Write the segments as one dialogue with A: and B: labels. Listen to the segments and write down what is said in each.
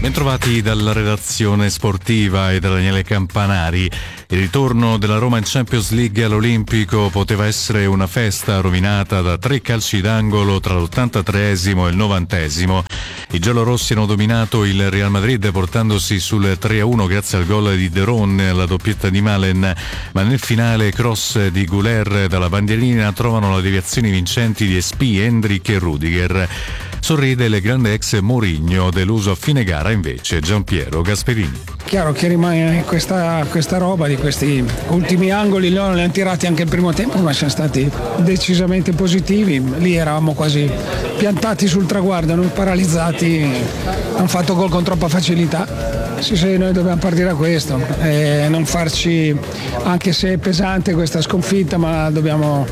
A: Bentrovati dalla redazione sportiva e da Daniele Campanari. Il ritorno della Roma in Champions League all'Olimpico poteva essere una festa rovinata da 3 calci d'angolo tra l'83esimo e il 90esimo. I giallorossi hanno dominato il Real Madrid portandosi sul 3-1 grazie al gol di De Roon e alla doppietta di Malen, ma nel finale cross di Güler dalla bandierina trovano le deviazioni vincenti di Espy, Endrick e Rudiger. Sorride il grande ex Mourinho, deluso a fine gara invece Giampiero Gasperini.
B: Chiaro che rimane questa roba di questi ultimi angoli, loro li hanno tirati anche il primo tempo, ma siamo stati decisamente positivi. Lì eravamo quasi piantati sul traguardo, noi paralizzati, hanno fatto gol con troppa facilità. Sì, noi dobbiamo partire da questo, non farci, anche se è pesante questa sconfitta, ma dobbiamo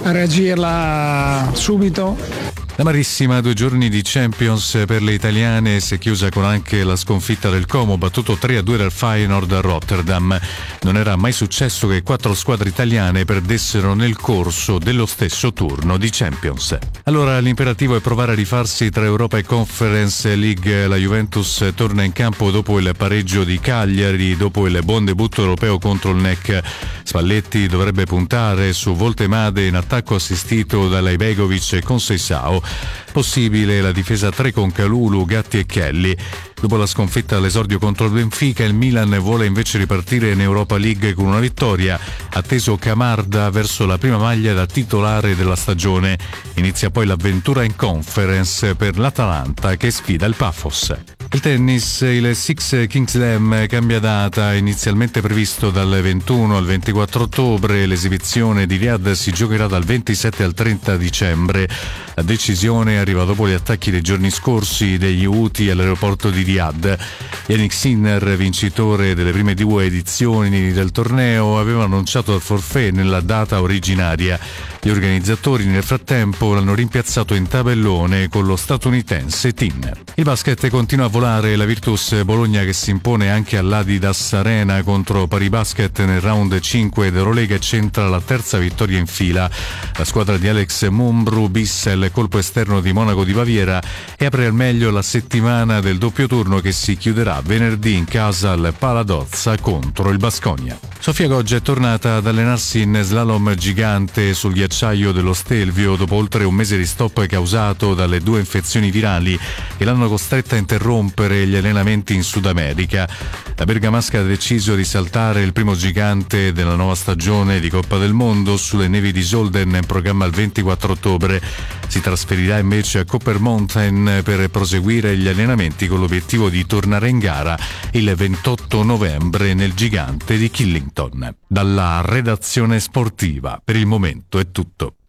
B: reagirla subito.
A: Amarissima 2 giorni di Champions per le italiane, si è chiusa con anche la sconfitta del Como, battuto 3-2 dal Feyenoord a Rotterdam. Non era mai successo che 4 squadre italiane perdessero nel corso dello stesso turno di Champions. Allora l'imperativo è provare a rifarsi tra Europa e Conference League. La Juventus torna in campo dopo il pareggio di Cagliari, dopo il buon debutto europeo contro il NEC. Spalletti dovrebbe puntare su Voltemade in attacco assistito da Ibegovic e Conceição. Possibile la difesa 3 con Kalulu, Gatti e Kelly. Dopo la sconfitta all'esordio contro il Benfica, il Milan vuole invece ripartire in Europa League con una vittoria. Atteso Camarda verso la prima maglia da titolare della stagione. Inizia poi l'avventura in Conference per l'Atalanta che sfida il Paphos. Il tennis, il Six Kings Slam cambia data, inizialmente previsto dal 21 al 24 ottobre, l'esibizione di Riyadh si giocherà dal 27 al 30 dicembre. La decisione arriva dopo gli attacchi dei giorni scorsi degli Houthi all'aeroporto di Riyadh. Yannick Sinner, vincitore delle prime 2 edizioni del torneo, aveva annunciato il forfait nella data originaria. Gli organizzatori nel frattempo l'hanno rimpiazzato in tabellone con lo statunitense Tin. Il basket continua a volare, la Virtus Bologna che si impone anche all'Adidas Arena contro Paris Basket nel round 5 d'Eurolega centra la terza vittoria in fila. La squadra di Alex Mumbrú bissa il colpo esterno di Monaco di Baviera e apre al meglio la settimana del doppio turno che si chiuderà venerdì in casa al Paladozza contro il Baskonia. Sofia Goggia è tornata ad allenarsi in slalom gigante sul ghiacciaio dello Stelvio dopo oltre un mese di stop causato dalle 2 infezioni virali che l'hanno costretta a interrompere gli allenamenti in Sud America. La bergamasca ha deciso di saltare il primo gigante della nuova stagione di Coppa del Mondo sulle nevi di Zolden in programma il 24 ottobre. Si trasferirà invece a Copper Mountain per proseguire gli allenamenti con l'obiettivo di tornare in gara il 28 novembre nel gigante di Killington. Dalla redazione sportiva per il momento è tutto.